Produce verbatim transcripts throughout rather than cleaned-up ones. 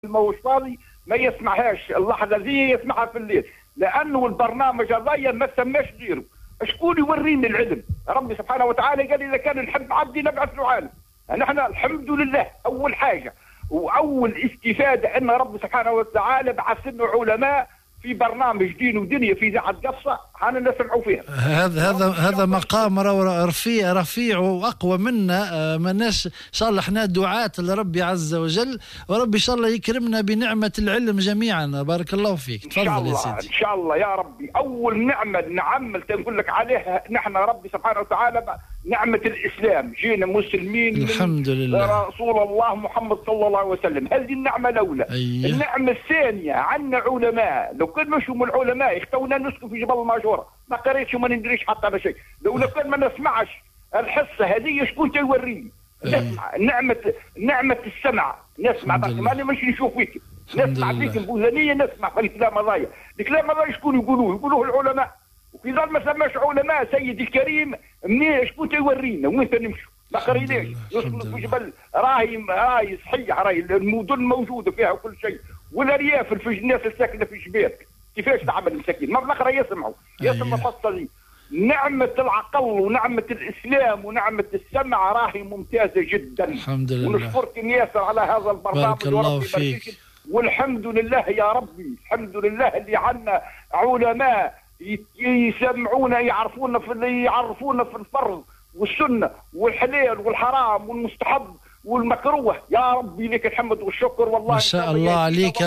ما هوش فاضي ما يسمعهاش اللحظه ذي، يسمعها في الليل، لانه البرنامج هذايا ما سماش غيره. شكون يوريني العلم؟ ربي سبحانه وتعالى قال اذا كان نحب عبدي نبعث له عالم. نحن الحمد لله اول حاجه واول استفاده ان ربي سبحانه وتعالى بعث لنا علماء في برنامج دين ودنيا في اذاعه قصه حنا نسمعوا فيها. هذا هذا هذا مقام رفيع رفيع واقوى منا، ما ناش ان شاء الله احنا دعاة لربي عز وجل، وربي ان شاء الله يكرمنا بنعمه العلم جميعا. بارك الله فيك. تفضل يا سيدي. ان شاء الله يا ربي. اول نعمه نعمل تنقول لك عليها نحن ربي سبحانه وتعالى نعمه الاسلام، جينا مسلمين الحمد لله رسول الله محمد صلى الله عليه وسلم، هذه النعمه الاولى. أيه. النعمه الثانيه عندنا علماء، لو كان مشوا من العلماء يختونا نسكن في جبل الماجوره، ما قريتش وما ندريش حتى على شيء. لو لو كان ما نسمعش الحصه هذه شكون توريني؟ نسمع نعمه نعمه السمع، نسمع بس ماني مش نشوف فيك، نسمع فيك البوذنيه، نسمع في الكلام هذايا. الكلام هذا شكون يقولوه؟ يقولوه العلماء. وفي ظل ما سماش علماء سيدي الكريم منين شكون تورينا وين نمشوا؟ ما قريناش. يوصلوا في جبل راهي راهي صحيح، راهي المدن موجوده فيها وكل شيء، والارياف في الناس الساكنه في جبال كيفاش تعمل مساكين؟ ما بالاخره يسمعوا يسمعوا القصه دي. نعمه العقل ونعمه الاسلام ونعمه السمع راهي ممتازه جدا. الحمد لله. ونشكركم ياسر على هذا البرنامج. بارك الله فيك. والحمد لله يا ربي، الحمد لله اللي عندنا علماء يسمعونا يعرفونا في يعرفونا في الفرض والسنه والحلال والحرام والمستحب والمكروه. يا ربي لك الحمد والشكر والله. ما شاء الله عليك.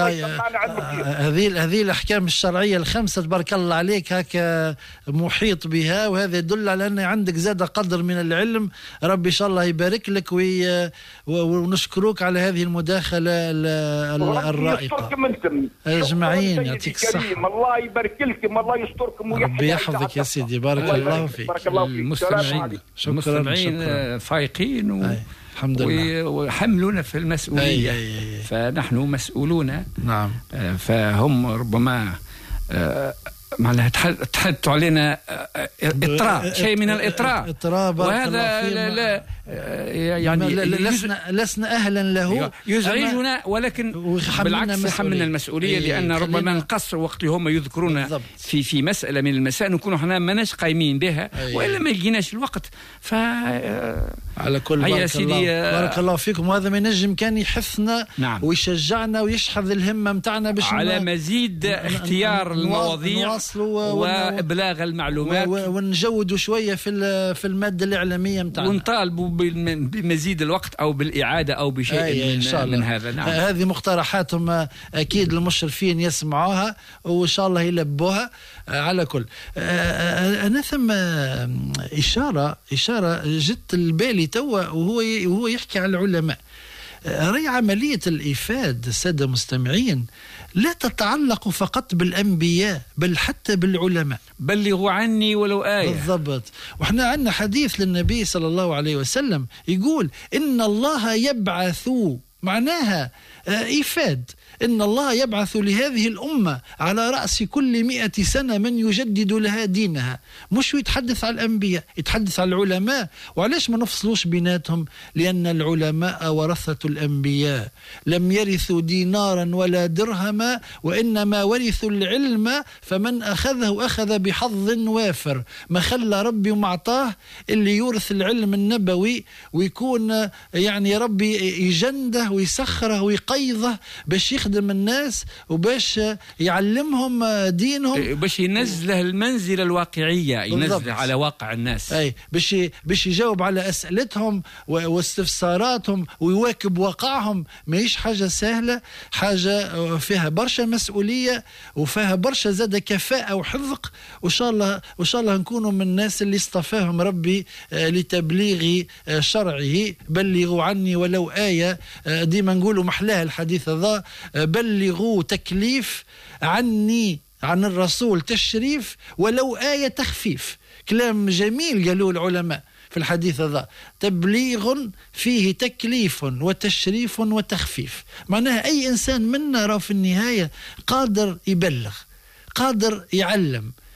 هذه هذه الاحكام الشرعيه الخمسه تبارك الله عليك هكا محيط بها، وهذا يدل على ان عندك زاد قدر من العلم. ربي ان شاء الله يبارك لك ونشكرك على هذه المداخله الرائقه. اجمعين يعطيك الصحه. الله يبارك لكم، الله يستركم ويحفظك. ربي يحفظك يا سيدي. بارك الله فيك. بارك الله فيك. المستمعين المستمعين فايقين و... الحمد لله وحملونا في المسؤولية. أي أي أي. فنحن مسؤولون. نعم. فهم ربما معناها تحدثوا علينا إطراء، شيء من الإطراء، وهذا لا, لا يعني لسنا لسنا أهلا له، يزعجنا، ولكن بالعكس حملنا المسؤولية. أيه لأن ربما نقصر وقت هم يذكرون بالضبط. في في مسألة من المسائل نكون احنا ماناش قايمين بها. أيه. وإلا ما يجيناش الوقت. ف على كل بارك الله بارك الله فيكم. وهذا ما ينجم كان يحثنا. نعم. ويشجعنا ويشحذ الهمة متاعنا باش على مزيد اختيار المواضيع وإبلاغ المعلومات، ونجودوا شوية في في المادة الإعلامية متاعنا، ونطالبوا بمزيد الوقت أو بالإعادة أو بشيء من, من هذا. نعم. هذه مقترحاتهم أكيد المشرفين يسمعوها وإن شاء الله يلبوها. على كل أنا ثم إشارة إشارة جت البالي توا وهو وهو يحكي على العلماء. رأي عملية الإفادة السادة مستمعين لا تتعلق فقط بالأنبياء بل حتى بالعلماء. بلغوا عني ولو آية. بالضبط. وإحنا عندنا حديث للنبي صلى الله عليه وسلم يقول إن الله يبعث، معناها إفاد، إن الله يبعث لهذه الأمة على رأس كل مئة سنة من يجدد لها دينها. مش يتحدث على الأنبياء، يتحدث على العلماء. وعلاش ما نفصلوش بيناتهم؟ لأن العلماء ورثة الأنبياء، لم يرثوا دينارا ولا درهما وإنما ورثوا العلم، فمن أخذه أخذ بحظ وافر. ما خلى ربي ومعطاه اللي يورث العلم النبوي ويكون يعني ربي يجنده ويسخره ويقيضه باش يخدم الناس وباش يعلمهم دينهم، باش ينزله المنزلة الواقعية، ينزله على واقع الناس. أي باش باش يجاوب على أسئلتهم واستفساراتهم ويواكب واقعهم. ماهيش حاجة سهلة، حاجة فيها برشا مسؤولية وفيها برشا زاد كفاءة وحذق. وإن شاء الله وإن شاء الله نكونوا من الناس اللي اصطفاهم ربي لتبليغ شرعه. بلغوا عني ولو آية. ديما نقولوا محلاها الحديث هذا، بلغوا تكليف، عني عن الرسول تشريف، ولو آية تخفيف. كلام جميل قالوا العلماء في الحديث هذا، تبليغ فيه تكليف وتشريف وتخفيف. معناها أي إنسان منا راه في النهاية قادر يبلغ، قادر يعلم.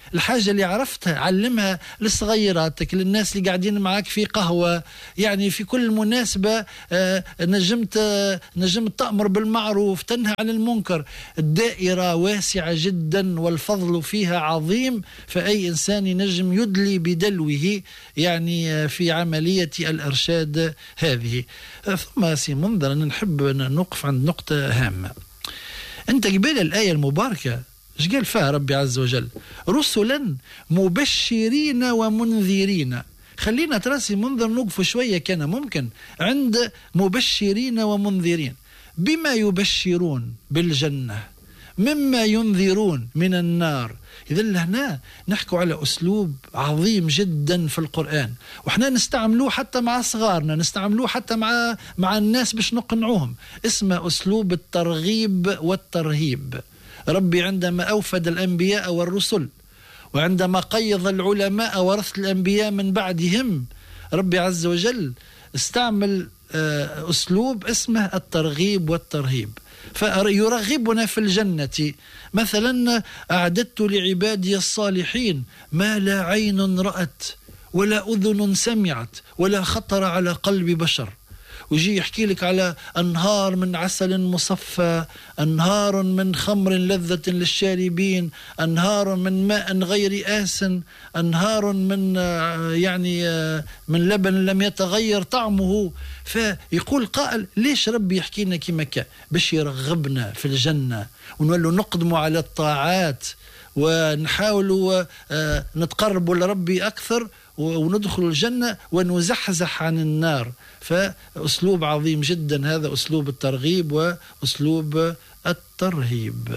الحاجة اللي عرفتها علمها لصغيراتك، للناس اللي قاعدين معك في قهوة، يعني في كل مناسبة آه نجمت آه نجمت تأمر بالمعروف، تنهى عن المنكر. الدائرة واسعة جدا والفضل فيها عظيم، فأي إنسان ينجم يدلي بدلوه يعني في عملية الإرشاد هذه. ثم سي منذر أنا نحب نوقف عند نقطة هامة. أنت قبل الآية المباركة ايش قال فيها ربي عز وجل؟ رسلا مبشرين ومنذرين. خلينا تراسي منذر نوقف شوية كان ممكن عند مبشرين ومنذرين. بما يبشرون بالجنة، مما ينذرون من النار. إذا هنا نحكوا على أسلوب عظيم جدا في القرآن، وإحنا نستعملوه حتى مع صغارنا، نستعملوه حتى مع مع الناس باش نقنعوهم. اسمه أسلوب الترغيب والترهيب. ربي عندما أوفد الأنبياء والرسل، وعندما قيض العلماء ورث الأنبياء من بعدهم، ربي عز وجل استعمل أسلوب اسمه الترغيب والترهيب، فيرغبنا في الجنة. مثلا أعددت لعبادي الصالحين ما لا عين رأت ولا أذن سمعت ولا خطر على قلب بشر. ويجي يحكي لك على أنهار من عسل مصفى، أنهار من خمر لذة للشاربين، أنهار من ماء غير آسن، أنهار من يعني من لبن لم يتغير طعمه. فيقول قائل ليش ربي يحكي لنا كما كان؟ باش يرغبنا في الجنة ونولوا نقدموا على الطاعات ونحاولوا نتقربوا لربي أكثر وندخل الجنة ونزحزح عن النار. فأسلوب عظيم جدا هذا، أسلوب الترغيب وأسلوب الترهيب.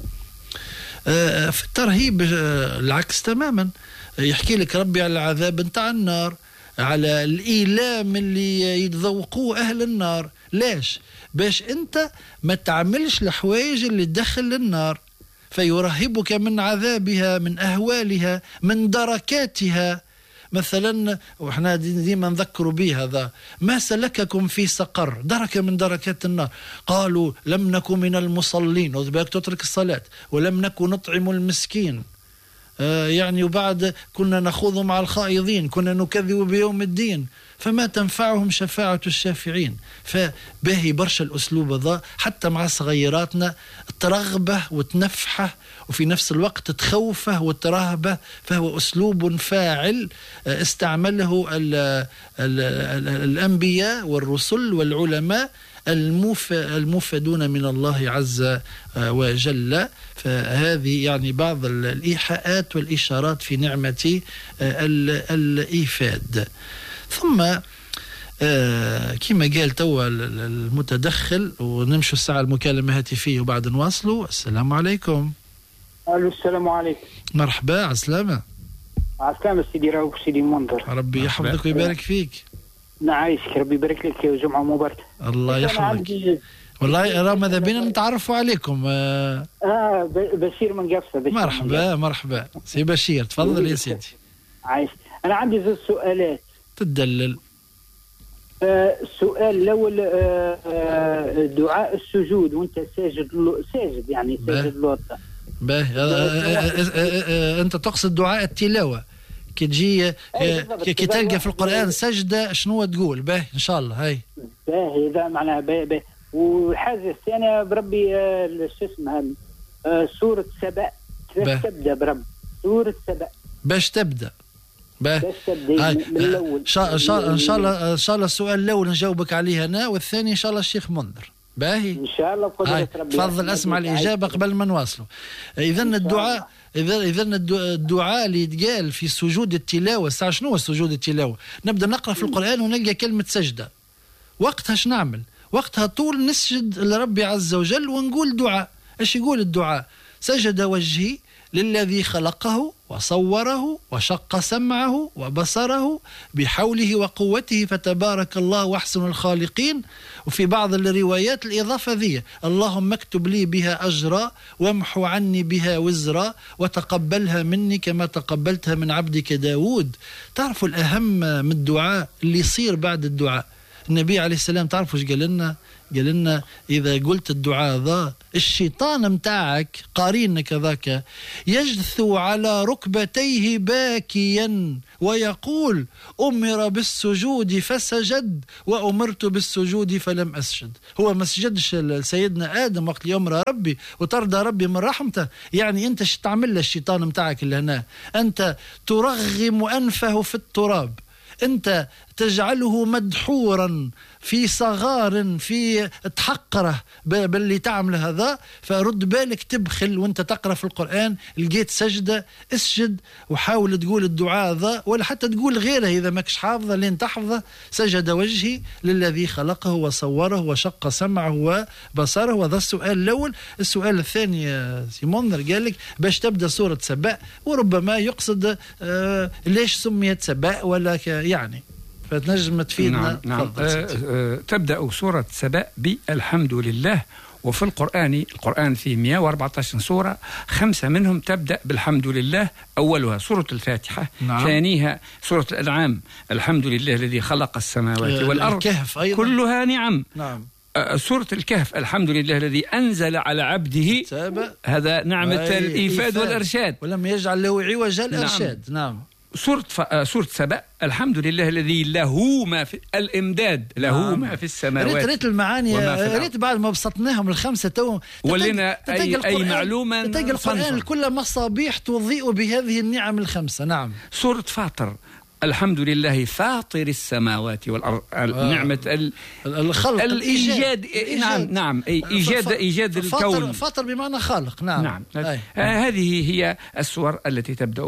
في الترهيب العكس تماما، يحكي لك ربي على العذاب نتاع النار، على الإيلام اللي يتذوقوه أهل النار. ليش؟ باش أنت ما تعملش الحوايج اللي تدخل للنار، فيرهبك من عذابها، من أهوالها، من دركاتها. مثلا وإحنا ديما نذكروا به هذا، ما سلككم في سقر، دركة من دركات النار. قالوا لم نكن من المصلين، وذباك تترك الصلاة، ولم نكن نطعم المسكين، آه يعني وبعد كنا نخوض مع الخائضين، كنا نكذب بيوم الدين، فما تنفعهم شفاعة الشافعين. فباهي برشا الأسلوب هذا حتى مع صغيراتنا، ترغبه وتنفحه وفي نفس الوقت تخوفه وترهبه. فهو أسلوب فاعل استعمله ال ال ال الأنبياء والرسل والعلماء المفدون من الله عز وجل. فهذه يعني بعض الإيحاءات والإشارات في نعمة الإيفاد. ثم آه كما قال توا المتدخل، ونمشوا الساعة المكالمة هاتفية وبعد نواصلوا. السلام عليكم. الو السلام عليكم. مرحبا، على السلامة. على السلامة سيدي رؤوف سيدي منذر. ربي يحفظك ويبارك فيك. نعيشك، ربي يبارك لك يا جمعة مباركة. الله يحفظك. والله راه ماذا بينا نتعرفوا عليكم. اه, آه بشير من قفصة. مرحبا مرحبا سي بشير، تفضل يا سيدي. عايش. أنا عندي زوج سؤالات. تدلل. آه السؤال الأول، آه آه دعاء السجود وأنت ساجد ساجد يعني ساجد لوطة. باهي. أنت تقصد دعاء التلاوة كي تجي كي تلقى في القرآن سجدة شنو تقول؟ باهي إن شاء الله. هاي باهي إذا معناها باهي باهي. والحاجة الثانية بربي آه شو اسمها آه سورة سبأ كيفاش تبدأ برب سورة سبأ؟ باش تبدأ باهي من الأول. إن شاء الله إن شاء الله إن شاء الله السؤال الأول نجاوبك عليه أنا، والثاني إن شاء الله الشيخ منذر. باهي إن شاء الله بقدرة ربي. تفضل أسمع الإجابة قبل ما نواصلوا. إذا الدعاء إذا إذا الدعاء اللي يتقال في سجود التلاوة، ساعة شنو هو سجود التلاوة؟ نبدأ نقرأ في القرآن ونلقى كلمة سجدة، وقتها ايش نعمل؟ وقتها طول نسجد لربي عز وجل ونقول دعاء. ايش يقول الدعاء؟ سجد وجهي للذي خلقه وصوره وشق سمعه وبصره بحوله وقوته فتبارك الله أحسن الخالقين. وفي بعض الروايات الإضافة ذي اللهم اكتب لي بها أجرا وامحو عني بها وزرا وتقبلها مني كما تقبلتها من عبدك داود. تعرفوا الأهم من الدعاء اللي يصير بعد الدعاء؟ النبي عليه السلام تعرفوا ايش قال لنا؟ قال لنا إذا قلت الدعاء ذا الشيطان متاعك قارينك ذاك يجثو على ركبتيه باكيا ويقول أمر بالسجود فسجد وأمرت بالسجود فلم أسجد. هو ما سجدش سيدنا آدم وقت يأمر ربي وترضى ربي من رحمته. يعني أنت شو تعمل له الشيطان متاعك اللي هنا؟ أنت ترغم أنفه في التراب، أنت تجعله مدحورا في صغار، في تحقره باللي تعمل هذا. فرد بالك تبخل وانت تقرأ في القرآن لقيت سجدة اسجد وحاول تقول الدعاء ذا، ولا حتى تقول غيره إذا ماكش حافظه لين تحفظه. سجد وجهي للذي خلقه وصوره وشق سمعه وبصره. وهذا السؤال الأول. السؤال الثاني يا سي منذر قال لك باش تبدأ سورة سبأ، وربما يقصد آه ليش سميت سبأ ولا يعني، فتنجم تفيدنا. نعم, نعم. أه أه تبدأ سورة سبأ بالحمد لله. وفي القرآن القرآن فيه مئة وأربعة عشر سورة، خمسة منهم تبدأ بالحمد لله. أولها سورة الفاتحة، نعم. ثانيها سورة الأنعام الحمد لله الذي خلق السماوات أه والأرض كلها نعم. نعم. سورة الكهف الحمد لله الذي أنزل على عبده هذا نعمة الإيفاد والإرشاد ولم يجعل له عوجا الإرشاد. نعم, نعم. سورة ف... سورة سبأ الحمد لله الذي له ما في الإمداد، له نعم. ما في السماوات. ريت ريت المعاني، ريت بعد ما بسطناهم الخمسة تو ولنا أي, أي معلومة. تلقى القرآن كل مصابيح تضيء بهذه النعم الخمسة. نعم. سورة فاطر الحمد لله فاطر السماوات والأرض. آه. نعمة ال... الخلق الإيجاد. الإيجاد. نعم نعم إيجاد ف... إيجاد فاطر الكون. فاطر بمعنى خالق. نعم, نعم. آه. هذه هي السور التي تبدأ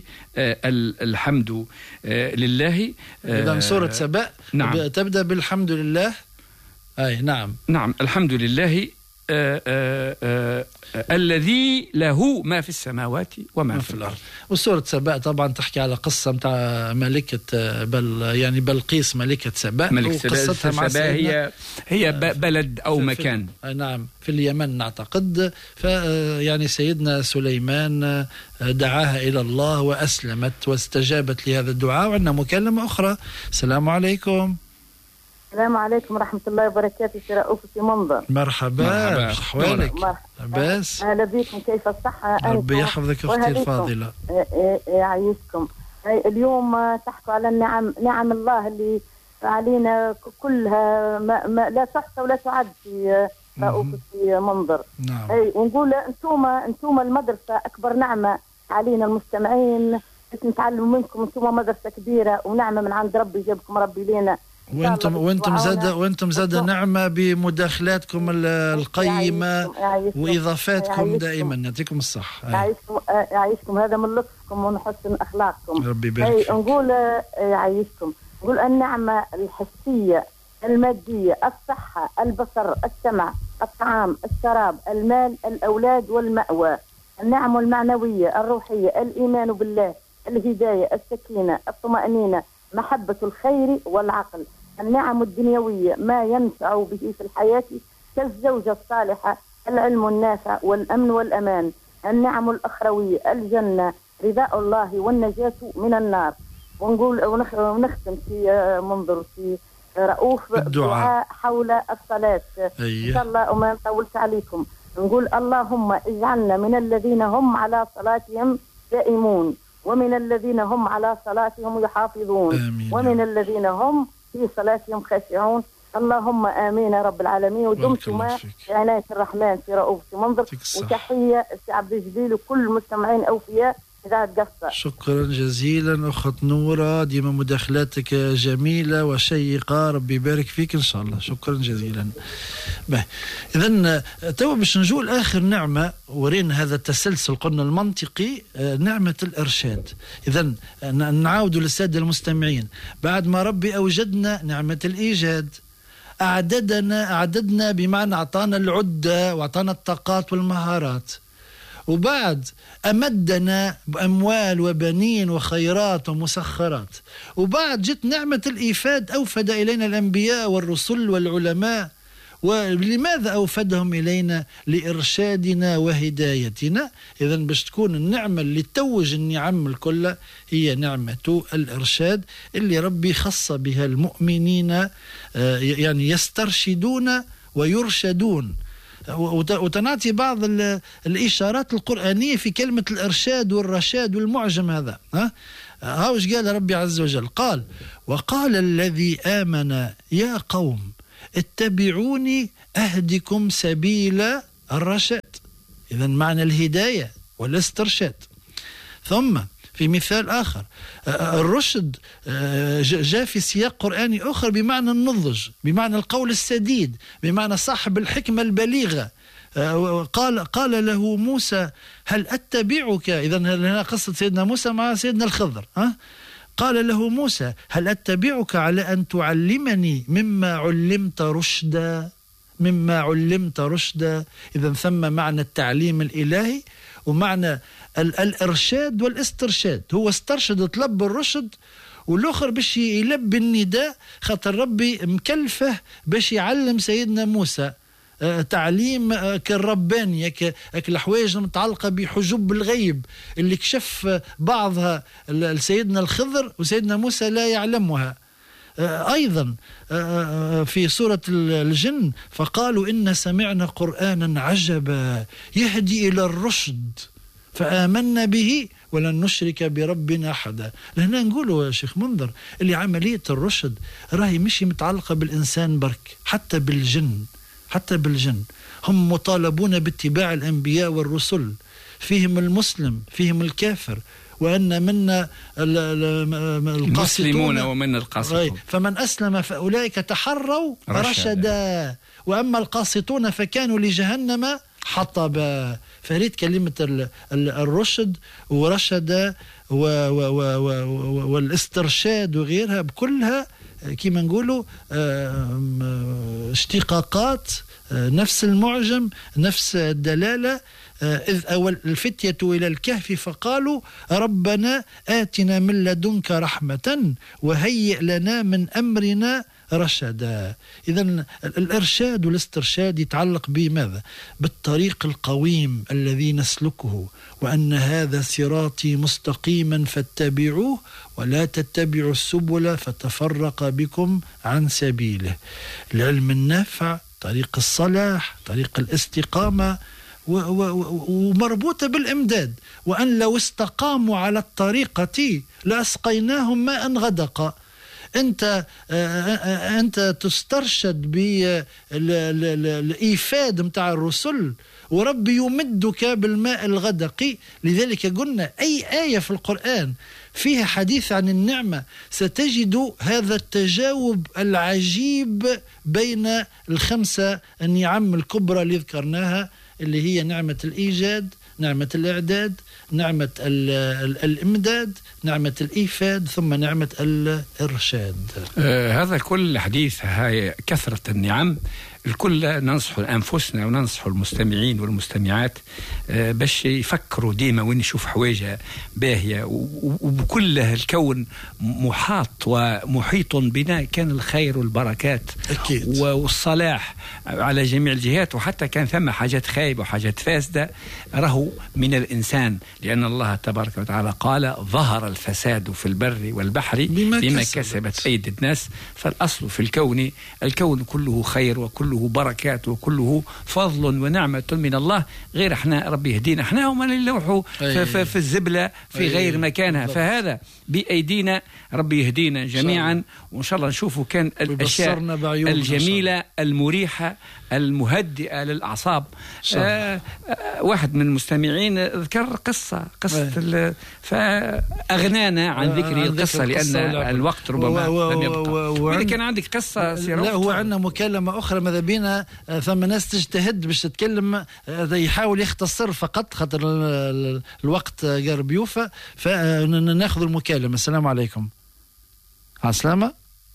بالحمد آه لله. آه إذن سورة سبأ نعم. تبدأ بالحمد لله. أي نعم نعم الحمد لله آه آه آه آه الذي له ما في السماوات وما ما في الأرض. وسورة سبأ طبعا تحكي على قصة متاع ملكة بل يعني بلقيس ملكة سبأ. ملكة سبأ هي هي بلد أو في مكان في نعم في اليمن نعتقد. فيعني سيدنا سليمان دعاها إلى الله وأسلمت واستجابت لهذا الدعاء. وعندنا مكالمة أخرى. السلام عليكم. السلام عليكم ورحمة الله وبركاته. سي رؤوف سي منذر. مرحبا. أحوالك؟ بس أهلا بكم. كيف الصحة؟ ربي يحفظك أختي الفاضلة. يعيشكم. اليوم تحكوا على النعم، نعم الله اللي علينا كلها ما ما لا تحصى ولا تعد في رؤوف سي منذر. نعم. أي ونقول أنتم أنتم المدرسة أكبر نعمة علينا المستمعين، نتعلم منكم. أنتم مدرسة كبيرة ونعمة من عند ربي جابكم ربي لينا. وانتم وانتم زاد وانتم زاد نعمه بمداخلاتكم القيمه واضافاتكم دائما. يعطيكم الصحه. يعيشكم يعيشكم هذا من لطفكم وحسن اخلاقكم. ربي يبارك. نقول يعيشكم. نقول النعمه الحسيه الماديه، الصحه، البصر، السمع، الطعام، الشراب، المال، الاولاد والمأوى. النعم المعنويه الروحيه، الايمان بالله، الهدايه، السكينه، الطمأنينه، محبة الخير والعقل. النعم الدنيوية ما ينفع به في الحياة كالزوجة الصالحة، العلم النافع والأمن والأمان. النعم الأخروية الجنة، رضاء الله والنجاة من النار. ونقول ونختم في منظر في رؤوف الدعاء حول الصلاة. أيه. إن شاء الله وما نطولش عليكم. نقول اللهم اجعلنا من الذين هم على صلاتهم دائمون، ومن الذين هم على صلاتهم يحافظون، آمين. ومن الذين هم في صلاتهم خاشعون. اللهم آمين يا رب العالمين. ودمتم في عناية الرحمن في رؤوف منظر. وتحية في عبد الجليل وكل المستمعين أوفياء إذاعة قصة. شكرا جزيلا أخت نورة، ديما مداخلاتك جميلة وشيقة. ربي يبارك فيك إن شاء الله. شكرا جزيلا. إذن تو باش نجو لآخر نعمة ورينا هذا التسلسل قلنا المنطقي، نعمة الإرشاد. إذن نعاود للسادة المستمعين، بعد ما ربي أوجدنا نعمة الإيجاد، أعددنا أعددنا بمعنى أعطانا العدة وأعطانا الطاقات والمهارات، وبعد أمدنا بأموال وبنين وخيرات ومسخرات، وبعد جت نعمة الإيفاد، أوفد إلينا الأنبياء والرسل والعلماء. ولماذا أوفدهم إلينا؟ لإرشادنا وهدايتنا. إذن باش تكون النعمة اللي توج النعم الكل هي نعمة الإرشاد اللي ربي خص بها المؤمنين، يعني يسترشدون ويرشدون. وتنعطي بعض الإشارات القرآنية في كلمة الإرشاد والرشاد والمعجم هذا. ها هاوش قال ربي عز وجل؟ قال: وقال الذي آمن يا قوم اتبعوني أهدكم سبيل الرشاد. إذن معنى الهداية والاسترشاد. ثم في مثال آخر الرشد جاء في سياق قرآني آخر بمعنى النضج، بمعنى القول السديد، بمعنى صاحب الحكمة البليغة. قال قال له موسى: هل أتبعك؟ إذن هنا قصة سيدنا موسى مع سيدنا الخضر. ها قال له موسى: هل أتبعك على أن تعلمني مما علمت رشدا؟ مما علمت رشدا. إذن ثم معنى التعليم الإلهي ومعنى الإرشاد والاسترشاد. هو استرشد طلب الرشد، والآخر باش يلبي النداء خاطر ربي مكلفه باش يعلم سيدنا موسى تعليم كالرباني، الحوايج المتعلقة بحجوب الغيب اللي كشف بعضها لسيدنا الخضر وسيدنا موسى لا يعلمها. أيضا في سورة الجن: فقالوا إن سمعنا قرآنا عجبا يهدي إلى الرشد فآمنا به ولن نشرك بربنا أحدا. لهنا نقولوا يا شيخ منذر اللي عملية الرشد راهي مش متعلقة بالإنسان برك، حتى بالجن، حتى بالجن هم مطالبون باتباع الأنبياء والرسل، فيهم المسلم فيهم الكافر، وأن منا المسلمون ومنا القاسطون، فمن أسلم فأولئك تحروا رشدا، وأما القاسطون فكانوا لجهنم حطبا. فريد كلمة الرشد ورشد والاسترشاد وغيرها بكلها كما نقولوا اشتقاقات نفس المعجم نفس الدلالة. إذ أول الفتية إلى الكهف فقالوا ربنا آتنا من لدنك رحمة وهيئ لنا من أمرنا رشدا. إذن الإرشاد والاسترشاد يتعلق بماذا؟ بالطريق القويم الذي نسلكه، وأن هذا صراطي مستقيما فاتبعوه ولا تتبعوا السبل فتفرق بكم عن سبيله. العلم النافع، طريق الصلاح، طريق الاستقامة، ومربوطة بالإمداد. وأن لو استقاموا على الطريقة لأسقيناهم ماء غدقا. أنت أنت تسترشد بالإيفاد متاع الرسل وربي يمدك بالماء الغدقي. لذلك قلنا أي آية في القرآن فيها حديث عن النعمة ستجد هذا التجاوب العجيب بين الخمسة النعم الكبرى اللي ذكرناها، اللي هي نعمة الإيجاد، نعمة الإعداد، نعمة الإمداد، نعمة الإيفاد، ثم نعمة الإرشاد. آه هذا كل حديث هاي كثرة النعم الكل ننصح أنفسنا وننصح المستمعين والمستمعات آه باش يفكروا ديما وين يشوف حواجة باهية، وبكل الكون محاط ومحيط بنا كان الخير والبركات أكيد. والصلاح على جميع الجهات، وحتى كان ثم حاجات خايبة وحاجات فاسدة رهو من الإنسان، لأن الله تبارك وتعالى قال ظهر الفساد في البر والبحر بما, بما كسبت أيدي الناس. فالأصل في الكون الكون كله خير وكله بركات وكله فضل ونعمة من الله، غير احنا ربي يهدينا احنا ومن اللوحوا في, في الزبلة في غير مكانها. فهذا بأيدينا ربي يهدينا جميعا، وإن شاء الله نشوفوا كان الأشياء الجميلة المريحة المهدئة للأعصاب. آه آه واحد من المستمعين ذكر قصة قصة فأغنانا عن ذكر القصة لأن الوقت ربما لم يبقى. إذا كان عندك قصة لا هو عندنا مكالمة أخرى ماذا بينا ثم ناس تجتهد باش تتكلم يحاول يختصر فقط خاطر الوقت قرب يوفى، فناخذ المكالمة. السلام عليكم. عسلامة.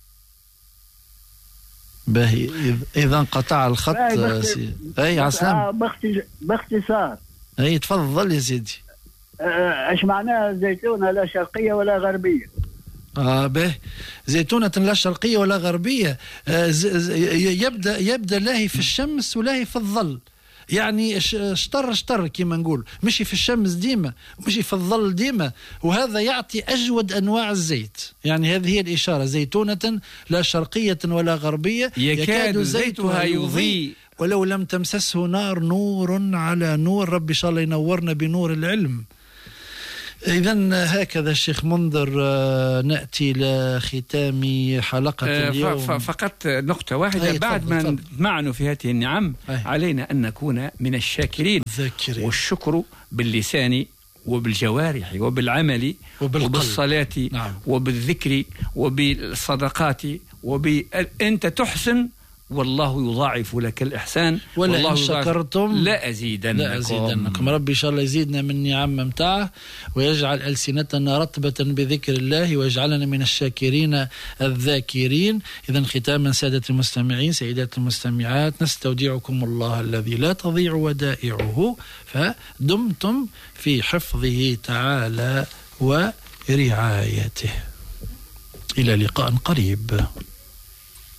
باهي إذا انقطع الخط سي... أي عسلامة. باختصار أي تفضل يا سيدي. ايش معناها زيتونة لا شرقية ولا غربية؟ آه به زيتونة لا شرقية ولا غربية. آه ز... ز... يبدأ يبدأ لاهي في الشمس ولاهي في الظل. يعني شطر شطر كما نقول، مشي في الشمس ديما، مشي في الظل ديما، وهذا يعطي أجود أنواع الزيت. يعني هذه هي الإشارة: زيتونة لا شرقية ولا غربية يكاد زيتها يضيء ولو لم تمسسه نار، نور على نور. ربي إن شاء الله ينورنا بنور العلم. إذن هكذا الشيخ منذر نأتي لختام حلقة اليوم. فقط نقطة واحدة: بعد ما نطمعن في هذه النعم أي. علينا أن نكون من الشاكرين ذاكرين. والشكر باللسان وبالجوارح وبالعمل وبالقلب. وبالصلاة نعم. وبالذكر وبالصدقات وب... أنت تحسن والله يضاعف لك الإحسان، ولئن شكرتم لا أزيدنكم. لا أزيدنكم. ربي إن شاء الله يزيدنا من نعم ممتعة، ويجعل ألسنتنا رطبة بذكر الله، ويجعلنا من الشاكرين الذاكرين. إذن ختاما سادة المستمعين، سيدات المستمعات، نستودعكم الله الذي لا تضيع ودائعه، فدمتم في حفظه تعالى ورعايته. إلى لقاء قريب.